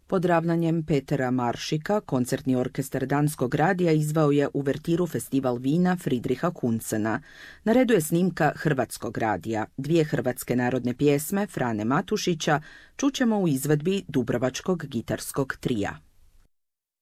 Pod ravnanjem Petera Maršika, koncertni orkestar Danskog radija izveo je uvertiru festival vina Friedricha Kunzena. Na redu je snimka Hrvatskog radija. 2 hrvatske narodne pjesme Frane Matušića čućemo u izvedbi Dubrovačkog gitarskog trija.